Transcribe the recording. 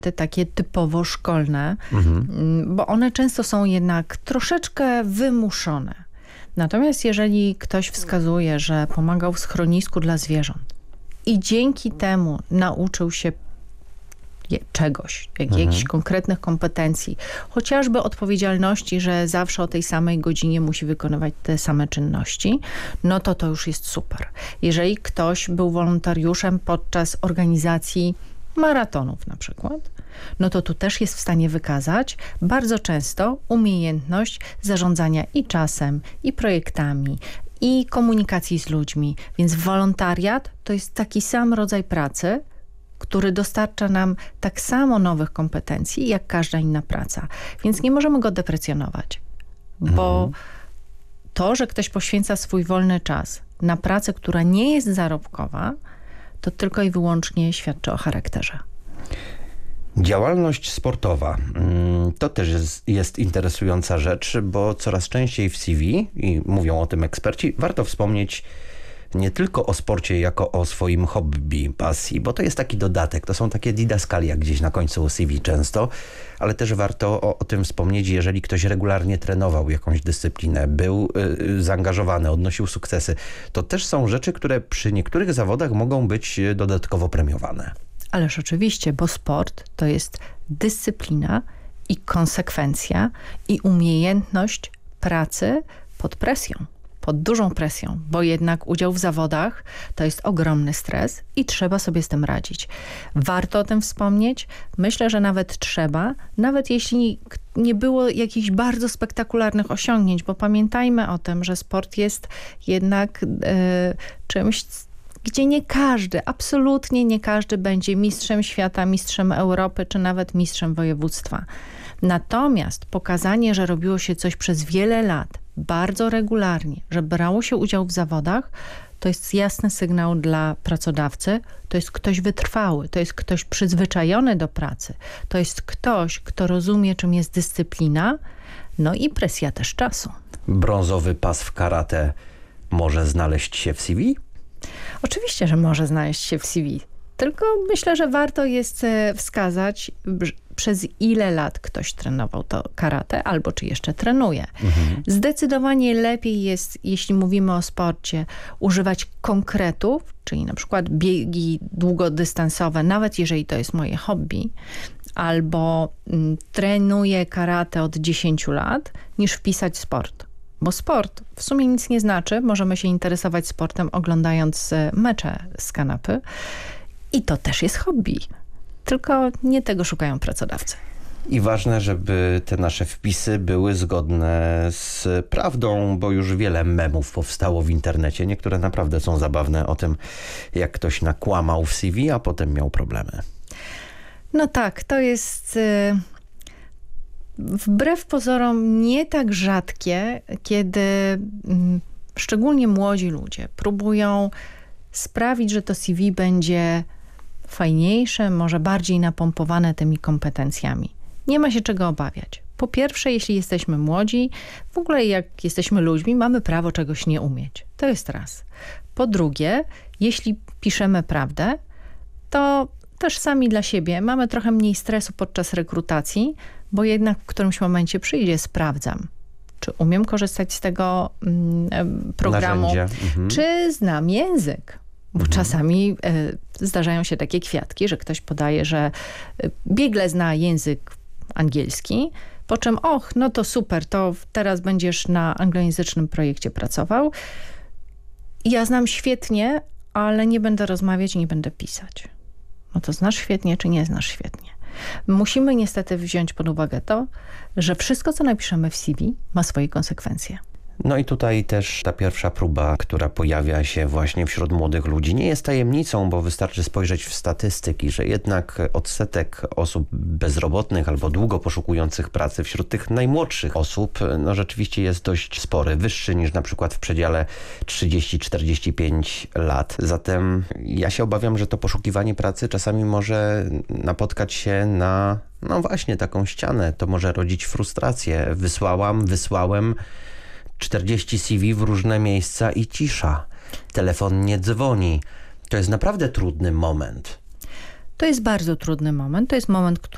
te takie typowo szkolne, bo one często są jednak troszeczkę wymuszone. Natomiast jeżeli ktoś wskazuje, że pomagał w schronisku dla zwierząt i dzięki temu nauczył się czegoś, jakichś konkretnych kompetencji, chociażby odpowiedzialności, że zawsze o tej samej godzinie musi wykonywać te same czynności, no to już jest super. Jeżeli ktoś był wolontariuszem podczas organizacji maratonów na przykład, no to tu też jest w stanie wykazać bardzo często umiejętność zarządzania i czasem, i projektami, i komunikacji z ludźmi. Więc wolontariat to jest taki sam rodzaj pracy, który dostarcza nam tak samo nowych kompetencji, jak każda inna praca. Więc nie możemy go deprecjonować, bo to, że ktoś poświęca swój wolny czas na pracę, która nie jest zarobkowa, to tylko i wyłącznie świadczy o charakterze. Działalność sportowa to też jest interesująca rzecz, bo coraz częściej w CV, i mówią o tym eksperci, warto wspomnieć nie tylko o sporcie jako o swoim hobby, pasji, bo to jest taki dodatek, to są takie didaskalia gdzieś na końcu CV często, ale też warto o tym wspomnieć, jeżeli ktoś regularnie trenował jakąś dyscyplinę, był zaangażowany, odnosił sukcesy, to też są rzeczy, które przy niektórych zawodach mogą być dodatkowo premiowane. Ależ oczywiście, bo sport to jest dyscyplina i konsekwencja i umiejętność pracy pod presją. Pod dużą presją, bo jednak udział w zawodach to jest ogromny stres i trzeba sobie z tym radzić. Warto o tym wspomnieć. Myślę, że nawet trzeba, nawet jeśli nie było jakichś bardzo spektakularnych osiągnięć, bo pamiętajmy o tym, że sport jest jednak czymś, gdzie nie każdy, absolutnie nie każdy będzie mistrzem świata, mistrzem Europy, czy nawet mistrzem województwa. Natomiast pokazanie, że robiło się coś przez wiele lat, bardzo regularnie, że brało się udział w zawodach, to jest jasny sygnał dla pracodawcy. To jest ktoś wytrwały, to jest ktoś przyzwyczajony do pracy, to jest ktoś, kto rozumie, czym jest dyscyplina, no i presja też czasu. Brązowy pas w karate może znaleźć się w CV? Oczywiście, że może znaleźć się w CV. Tylko myślę, że warto jest wskazać, przez ile lat ktoś trenował to karate, albo czy jeszcze trenuje. Zdecydowanie lepiej jest, jeśli mówimy o sporcie, używać konkretów, czyli na przykład biegi długodystansowe, nawet jeżeli to jest moje hobby, albo trenuję karate od 10 lat, niż wpisać sport. Bo sport w sumie nic nie znaczy. Możemy się interesować sportem oglądając mecze z kanapy. I to też jest hobby. Tylko nie tego szukają pracodawcy. I ważne, żeby te nasze wpisy były zgodne z prawdą, bo już wiele memów powstało w internecie. Niektóre naprawdę są zabawne o tym, jak ktoś nakłamał w CV, a potem miał problemy. No tak, to jest wbrew pozorom nie tak rzadkie, kiedy szczególnie młodzi ludzie próbują sprawić, że to CV będzie fajniejsze, może bardziej napompowane tymi kompetencjami. Nie ma się czego obawiać. Po pierwsze, jeśli jesteśmy młodzi, w ogóle jak jesteśmy ludźmi, mamy prawo czegoś nie umieć. To jest raz. Po drugie, jeśli piszemy prawdę, to też sami dla siebie mamy trochę mniej stresu podczas rekrutacji, bo jednak w którymś momencie przyjdzie, sprawdzam, czy umiem korzystać z tego programu, czy znam język. Bo czasami zdarzają się takie kwiatki, że ktoś podaje, że biegle zna język angielski, po czym no to super, to teraz będziesz na anglojęzycznym projekcie pracował. Ja znam świetnie, ale nie będę rozmawiać i nie będę pisać. No to znasz świetnie, czy nie znasz świetnie? Musimy niestety wziąć pod uwagę to, że wszystko, co napiszemy w CV, ma swoje konsekwencje. No i tutaj też ta pierwsza próba, która pojawia się właśnie wśród młodych ludzi, nie jest tajemnicą, bo wystarczy spojrzeć w statystyki, że jednak odsetek osób bezrobotnych albo długo poszukujących pracy wśród tych najmłodszych osób, no rzeczywiście jest dość spory, wyższy niż na przykład w przedziale 30-45 lat. Zatem ja się obawiam, że to poszukiwanie pracy czasami może napotkać się na, no właśnie, taką ścianę. To może rodzić frustrację. Wysłałem 40 CV w różne miejsca i cisza. Telefon nie dzwoni. To jest naprawdę trudny moment. To jest bardzo trudny moment. To jest moment,